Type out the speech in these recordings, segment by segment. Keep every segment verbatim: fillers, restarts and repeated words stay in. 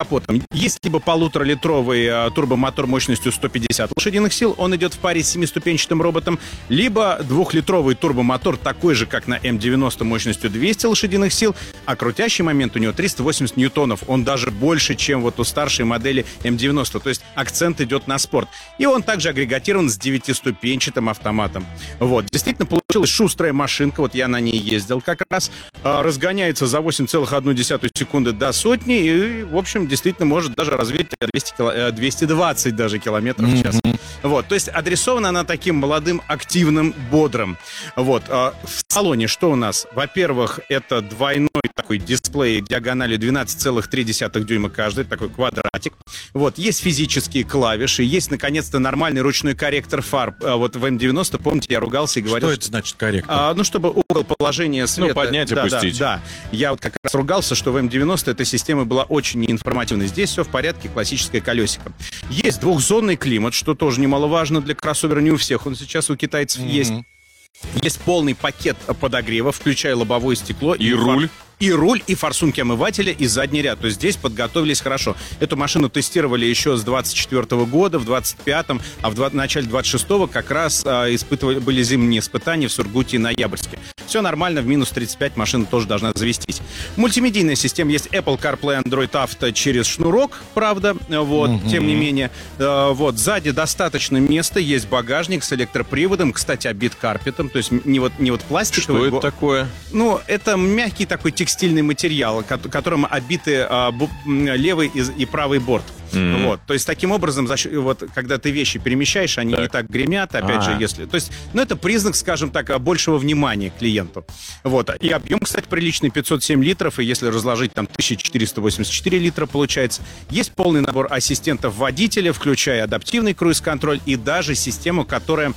капотом. Есть либо полуторалитровый а, турбомотор мощностью сто пятьдесят лошадиных сил, он идет в паре с семиступенчатым роботом, либо двухлитровый турбомотор, такой же, как на эм девяносто, мощностью двести лошадиных сил, а крутящий момент у него триста восемьдесят ньютонов. Он даже больше, чем вот у старшей модели эм девяносто, то есть акцент идет на спорт. И он также агрегатирован с девятиступенчатым автоматом. Вот, действительно получилась шустрая машинка, вот я на ней ездил как раз, а, разгоняется за восемь целых одну десятую секунды до сотни и, в общем, действительно может даже развить двести, двести двадцать даже километров в час. Mm-hmm. Вот, то есть адресована она таким молодым, активным, бодрым. Вот, а, в салоне что у нас? Во-первых, это двойной такой дисплей диагональю двенадцать целых три десятых дюйма каждый, такой квадратик. Вот, есть физические клавиши, есть, наконец-то, нормальный ручной корректор фар. А вот в эм девяносто, помните, я ругался и говорил... Что это значит корректор? А, ну, чтобы угол положения света... Ну, поднять, да, опустить. Да, да. Я вот как раз ругался, что в эм девяносто эта система была очень неинформативной. Здесь все в порядке, классическое колесико. Есть двухзонный климат, что тоже немаловажно для кроссовера. Не у всех он сейчас у китайцев mm-hmm. есть. Есть полный пакет подогрева, включая лобовое стекло. И, и руль. И руль, и форсунки омывателя, и задний ряд. То есть здесь подготовились хорошо. Эту машину тестировали еще с двадцать четвёртого года, в двадцать пятом, а в два... начале двадцать шестого как раз а, испытывали... были зимние испытания в Сургуте и Ноябрьске. Все нормально, в минус тридцать пять машина тоже должна завестись. Мультимедийная система есть Apple CarPlay, Android Auto через шнурок, правда, вот, mm-hmm. тем не менее. Э, вот, сзади достаточно места, есть багажник с электроприводом, кстати, обит карпетом, то есть не вот, не вот пластиковый. Что это такое? Ну, это мягкий такой текстильный материал, которым обиты а, бу- левый и, и правый борт. Mm-hmm. Вот. То есть, таким образом, вот, когда ты вещи перемещаешь, они так. не так гремят, опять А-а-а. же, если... То есть, ну, это признак, скажем так, большего внимания к клиенту. Вот. И объем, кстати, приличный, пятьсот семь литров, и если разложить, там, тысяча четыреста восемьдесят четыре литра получается. Есть полный набор ассистентов водителя, включая адаптивный круиз-контроль и даже систему, которая...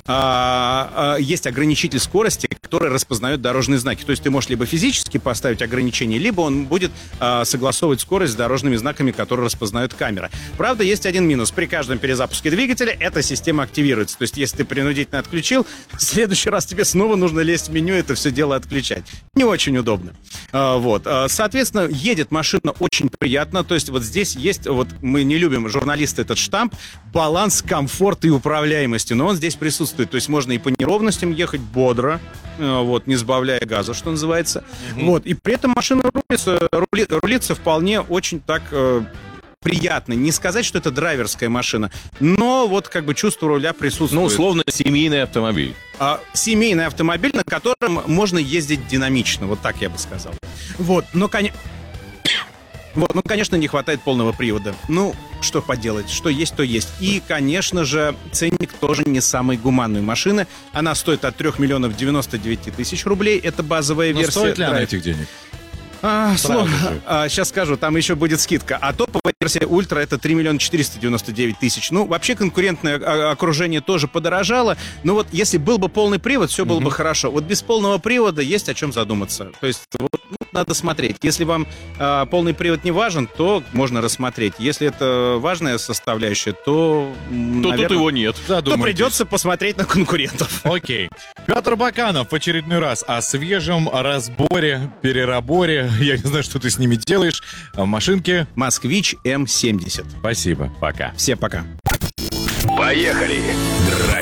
А, а, есть ограничитель скорости, который распознает дорожные знаки. То есть, ты можешь либо физически поставить ограничение, либо он будет а, согласовывать скорость с дорожными знаками, которые распознают камера. Правда, есть один минус. При каждом перезапуске двигателя эта система активируется. То есть, если ты принудительно отключил, в следующий раз тебе снова нужно лезть в меню, это все дело отключать. Не очень удобно. А, вот. А, соответственно, едет машина очень приятно. То есть, вот здесь есть, вот мы не любим, журналисты, этот штамп, баланс комфорта и управляемости. Но он здесь присутствует. То есть, можно и по неровностям ехать бодро, вот, не сбавляя газа, что называется. Mm-hmm. Вот. И при этом машина рулится, рули, рулится вполне очень так... приятно. Не сказать, что это драйверская машина, но вот как бы чувство руля присутствует. Ну, условно, семейный автомобиль. А, семейный автомобиль, на котором можно ездить динамично, вот так я бы сказал. Вот, но, конечно... Вот, ну, конечно, не хватает полного привода. Ну, что поделать, что есть, то есть. И, конечно же, ценник тоже не самой гуманной машины. Она стоит от трех миллионов девяносто девять тысяч рублей. Это базовая но версия. Стоит ли она этих денег? А, слов... а, сейчас скажу, там еще будет скидка. А топовая версия Ультра — это три миллиона четыреста девяносто девять тысяч. Ну, вообще конкурентное окружение тоже подорожало. Но вот если был бы полный привод, все было mm-hmm. бы хорошо. Вот без полного привода есть о чем задуматься. То есть вот, ну, надо смотреть. Если вам а, полный привод не важен, то можно рассмотреть. Если это важная составляющая, то, то наверное, тут его нет. То придется посмотреть на конкурентов. Окей. Петр Баканов в очередной раз о свежем разборе, перераборе. Я не знаю, что ты с ними делаешь. В машинке Москвич эм семьдесят. Спасибо. Пока. Все пока. Поехали. Драйв.